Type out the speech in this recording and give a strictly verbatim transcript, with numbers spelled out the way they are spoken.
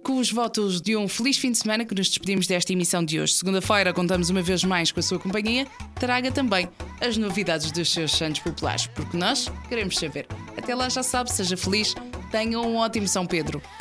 com os votos de um feliz fim de semana que nos despedimos desta emissão de hoje. Segunda-feira contamos uma vez mais com a sua companhia. Traga também as novidades dos seus santos populares, porque nós queremos saber. Até lá, já sabe, seja feliz, tenha um ótimo São Pedro.